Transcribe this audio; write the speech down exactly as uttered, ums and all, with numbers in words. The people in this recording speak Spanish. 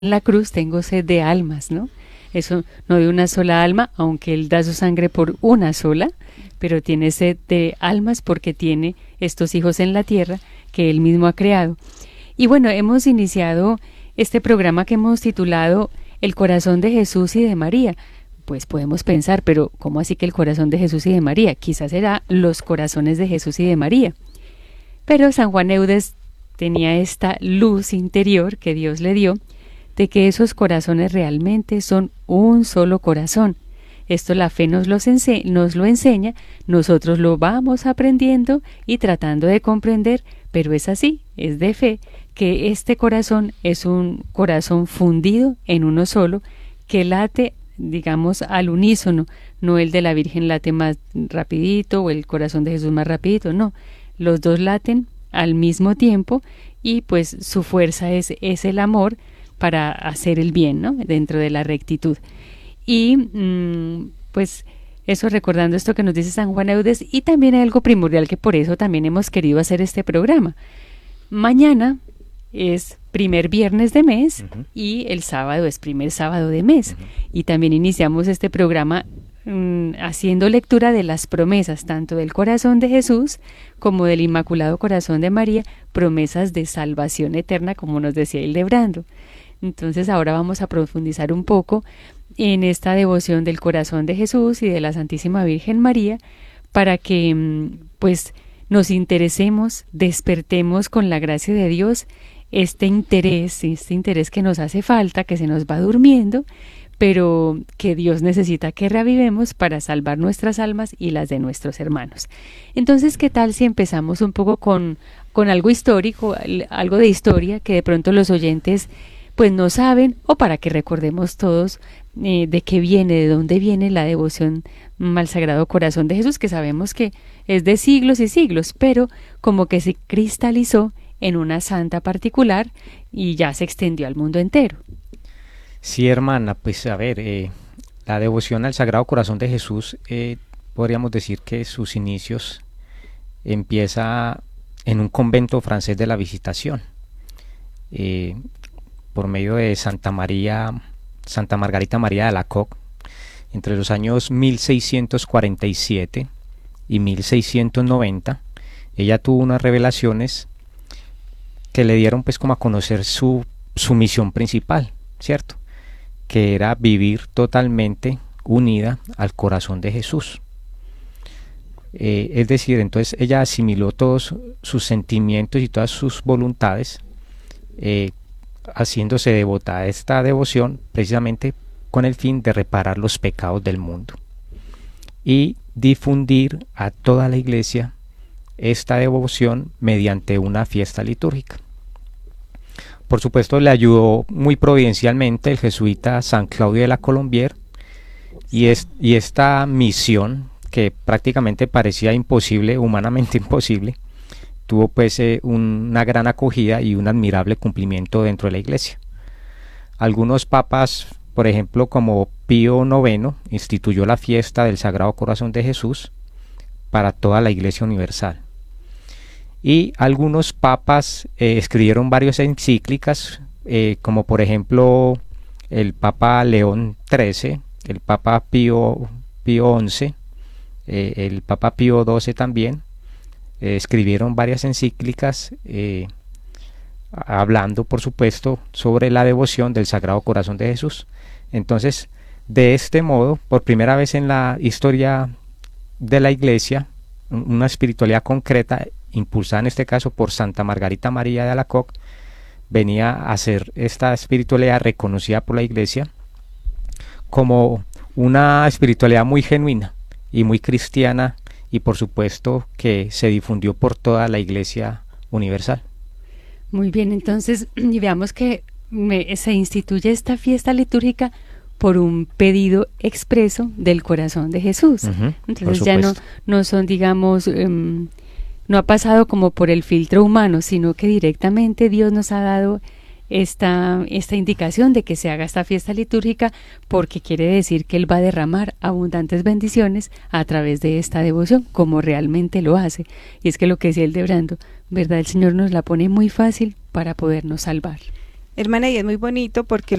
la cruz tengo sed de almas, ¿no? Eso no de una sola alma, aunque Él da su sangre por una sola, pero tiene sed de almas porque tiene estos hijos en la tierra que Él mismo ha creado. Y bueno, hemos iniciado este programa que hemos titulado El corazón de Jesús y de María. Pues podemos pensar, pero ¿cómo así que el corazón de Jesús y de María? Quizás será los corazones de Jesús y de María. Pero San Juan Eudes tenía esta luz interior que Dios le dio, de que esos corazones realmente son un solo corazón. Esto la fe nos, los ense- nos lo enseña, nosotros lo vamos aprendiendo y tratando de comprender, pero es así, es de fe, que este corazón es un corazón fundido en uno solo, que late, digamos, al unísono, no el de la Virgen late más rapidito o el corazón de Jesús más rapidito, no, los dos laten al mismo tiempo y pues su fuerza es, es el amor para hacer el bien, ¿no? Dentro de la rectitud. Y mmm, pues eso recordando esto que nos dice San Juan Eudes, y también hay algo primordial que por eso también hemos querido hacer este programa. Mañana es primer viernes de mes uh-huh. y el sábado es primer sábado de mes. Uh-huh. Y también iniciamos este programa mmm, haciendo lectura de las promesas, tanto del corazón de Jesús como del Inmaculado Corazón de María, promesas de salvación eterna, como nos decía Hildebrando. Entonces ahora vamos a profundizar un poco en esta devoción del corazón de Jesús y de la Santísima Virgen María para que pues nos interesemos, despertemos con la gracia de Dios este interés, este interés que nos hace falta, que se nos va durmiendo, pero que Dios necesita que reavivemos para salvar nuestras almas y las de nuestros hermanos. Entonces, ¿qué tal si empezamos un poco con, con algo histórico, algo de historia que de pronto los oyentes pues no saben, o para que recordemos todos eh, de qué viene, de dónde viene la devoción al Sagrado Corazón de Jesús, que sabemos que es de siglos y siglos, pero como que se cristalizó en una santa particular y ya se extendió al mundo entero. Sí, hermana, pues a ver, eh, la devoción al Sagrado Corazón de Jesús, eh, podríamos decir que sus inicios empieza en un convento francés de la Visitación. Eh, por medio de Santa María, Santa Margarita María de Alacoque, entre los años mil seiscientos cuarenta y siete y mil seiscientos noventa, ella tuvo unas revelaciones que le dieron pues como a conocer su, su misión principal, ¿cierto? Que era vivir totalmente unida al corazón de Jesús. Eh, es decir, entonces ella asimiló todos sus sentimientos y todas sus voluntades, eh, haciéndose devota a esta devoción precisamente con el fin de reparar los pecados del mundo y difundir a toda la iglesia esta devoción mediante una fiesta litúrgica. Por supuesto le ayudó muy providencialmente el jesuita San Claudio de la Colombière y, es, y esta misión que prácticamente parecía imposible, humanamente imposible, tuvo pues eh, una gran acogida y un admirable cumplimiento dentro de la iglesia. Algunos papas, por ejemplo como Pío noveno, instituyó la fiesta del Sagrado Corazón de Jesús para toda la iglesia universal. Y algunos papas eh, escribieron varias encíclicas, eh, como por ejemplo el Papa León trece, el Papa Pío, Pío once, eh, el Papa Pío doce también, eh, escribieron varias encíclicas eh, hablando por supuesto sobre la devoción del Sagrado Corazón de Jesús. Entonces, de este modo, por primera vez en la historia de la iglesia, una espiritualidad concreta, impulsada en este caso por Santa Margarita María de Alacoque, venía a ser esta espiritualidad reconocida por la iglesia como una espiritualidad muy genuina y muy cristiana, y por supuesto que se difundió por toda la iglesia universal. Muy bien, entonces y veamos que me, se instituye esta fiesta litúrgica por un pedido expreso del corazón de Jesús. Uh-huh, entonces ya no, no son, digamos, um, no ha pasado como por el filtro humano, sino que directamente Dios nos ha dado esta, esta indicación de que se haga esta fiesta litúrgica, porque quiere decir que Él va a derramar abundantes bendiciones a través de esta devoción, como realmente lo hace. Y es que lo que decía Hildebrando, ¿verdad? El Señor nos la pone muy fácil para podernos salvar. Hermana, y es muy bonito porque